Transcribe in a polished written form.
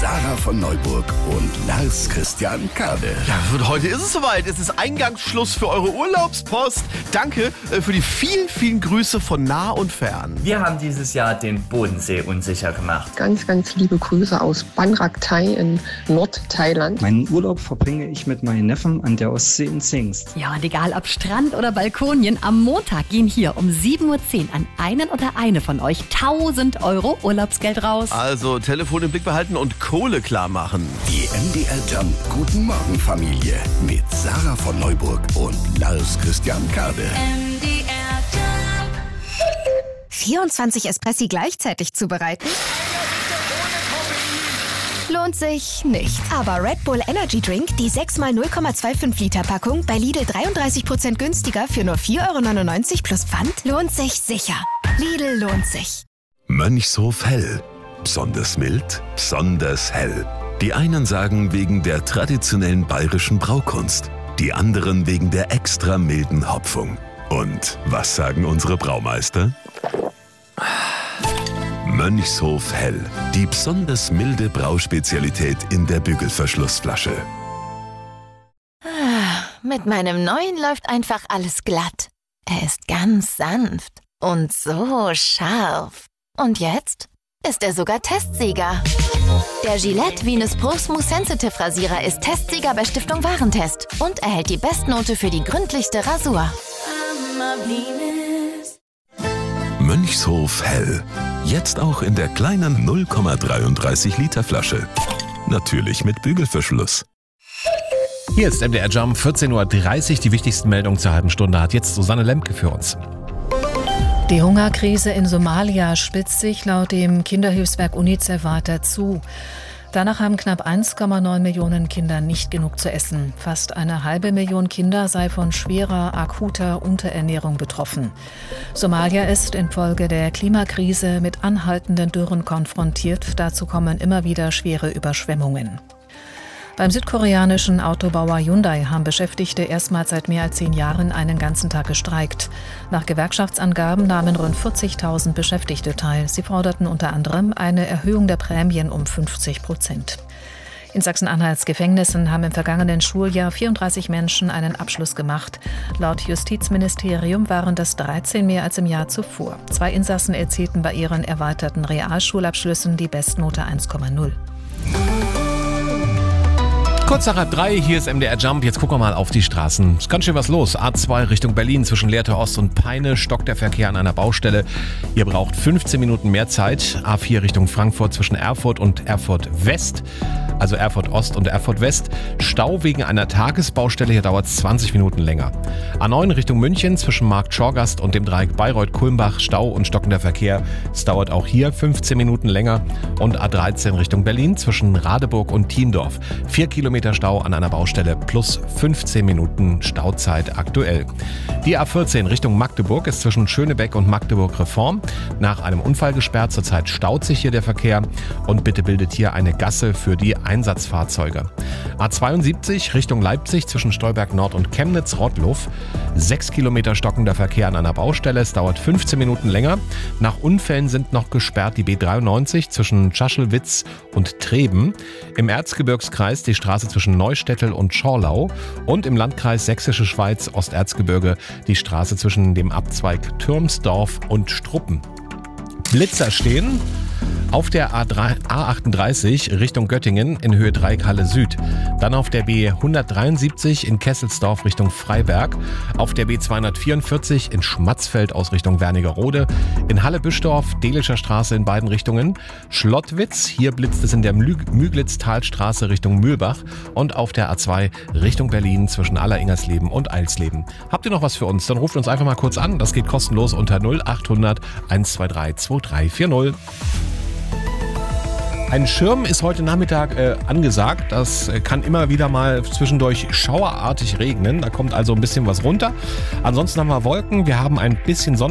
Sarah von Neuburg und Lars Christian Kade. Ja, und heute ist es soweit. Es ist Eingangsschluss für eure Urlaubspost. Danke für die vielen, vielen Grüße von nah und fern. Wir haben dieses Jahr den Bodensee unsicher gemacht. Ganz, ganz liebe Grüße aus Ban Rak Thai in Nordthailand. Meinen Urlaub verbringe ich mit meinen Neffen an der Ostsee in Zingst. Ja, und egal ob Strand oder Balkonien, am Montag gehen hier um 7:10 Uhr an einen oder eine von euch 1.000 € Urlaubsgeld raus. Also Telefon im Blick behalten und Kohle klar machen. Die MDR Jump Guten Morgen Familie mit Sarah von Neuburg und Lars Christian Kade. 24 Espressi gleichzeitig zubereiten? Lohnt sich nicht. Aber Red Bull Energy Drink, die 6x 0,25 Liter Packung, bei Lidl 33% günstiger für nur 4,99 € plus Pfand, lohnt sich sicher. Lidl lohnt sich. Mönchshof Hell. Besonders mild, besonders hell. Die einen sagen wegen der traditionellen bayerischen Braukunst, die anderen wegen der extra milden Hopfung. Und was sagen unsere Braumeister? Mönchshof Hell, die besonders milde Brauspezialität in der Bügelverschlussflasche. Mit meinem neuen läuft einfach alles glatt. Er ist ganz sanft und so scharf. Und jetzt ist er sogar Testsieger. Der Gillette Venus Pro Smooth Sensitive Rasierer ist Testsieger bei Stiftung Warentest und erhält die Bestnote für die gründlichste Rasur. Mönchshof Hell. Jetzt auch in der kleinen 0,33 Liter Flasche. Natürlich mit Bügelverschluss. Hier ist MDR Jump, 14:30 Uhr. Die wichtigsten Meldungen zur halben Stunde hat jetzt Susanne Lemke für uns. Die Hungerkrise in Somalia spitzt sich laut dem Kinderhilfswerk UNICEF weiter zu. Danach haben knapp 1,9 Millionen Kinder nicht genug zu essen. Fast 500.000 Kinder sei von schwerer, akuter Unterernährung betroffen. Somalia ist infolge der Klimakrise mit anhaltenden Dürren konfrontiert. Dazu kommen immer wieder schwere Überschwemmungen. Beim südkoreanischen Autobauer Hyundai haben Beschäftigte erstmals seit mehr als 10 Jahren einen ganzen Tag gestreikt. Nach Gewerkschaftsangaben nahmen rund 40.000 Beschäftigte teil. Sie forderten unter anderem eine Erhöhung der Prämien um 50%. In Sachsen-Anhalts Gefängnissen haben im vergangenen Schuljahr 34 Menschen einen Abschluss gemacht. Laut Justizministerium waren das 13 mehr als im Jahr zuvor. 2 Insassen erzielten bei ihren erweiterten Realschulabschlüssen die Bestnote 1,0. Kurz nach 3:30, hier ist MDR Jump. Jetzt gucken wir mal auf die Straßen. Ist ganz schön was los. A2 Richtung Berlin zwischen Lehrte Ost und Peine stockt der Verkehr an einer Baustelle. Ihr braucht 15 Minuten mehr Zeit. A4 Richtung Frankfurt zwischen Erfurt und Erfurt West. Also Erfurt Ost und Erfurt West. Stau wegen einer Tagesbaustelle. Hier dauert es 20 Minuten länger. A9 Richtung München zwischen Markt Schorgast und dem Dreieck Bayreuth-Kulmbach. Stau und stockender Verkehr. Es dauert auch hier 15 Minuten länger. Und A13 Richtung Berlin zwischen Radeburg und Thiendorf. 4 Kilometer Stau an einer Baustelle plus 15 Minuten Stauzeit aktuell. Die A14 Richtung Magdeburg ist zwischen Schönebeck und Magdeburg Reform nach einem Unfall gesperrt. Zurzeit staut sich hier der Verkehr und bitte bildet hier eine Gasse für die Einsatzfahrzeuge. A72 Richtung Leipzig zwischen Stolberg Nord und Chemnitz-Rottluff. 6 Kilometer stockender Verkehr an einer Baustelle. Es dauert 15 Minuten länger. Nach Unfällen sind noch gesperrt die B93 zwischen Schaschelwitz und Treben. Im Erzgebirgskreis die Straße zwischen Neustettel und Schorlau und im Landkreis Sächsische Schweiz Osterzgebirge die Straße zwischen dem Abzweig Türmsdorf und Struppen. Blitzer stehen auf der A38 Richtung Göttingen in Höhe Dreieckhalle Süd. Dann auf der B173 in Kesselsdorf Richtung Freiberg. Auf der B244 in Schmatzfeld aus Richtung Wernigerode. In Halle-Büschdorf, Dehlischer Straße in beiden Richtungen. Schlottwitz, hier blitzt es in der Müglitztalstraße Richtung Mühlbach. Und auf der A2 Richtung Berlin zwischen Alleringersleben und Eilsleben. Habt ihr noch was für uns? Dann ruft uns einfach mal kurz an. Das geht kostenlos unter 0800 123 2340. Ein Schirm ist heute Nachmittag angesagt. Das kann immer wieder mal zwischendurch schauerartig regnen. Da kommt also ein bisschen was runter. Ansonsten haben wir Wolken. Wir haben ein bisschen Sonne.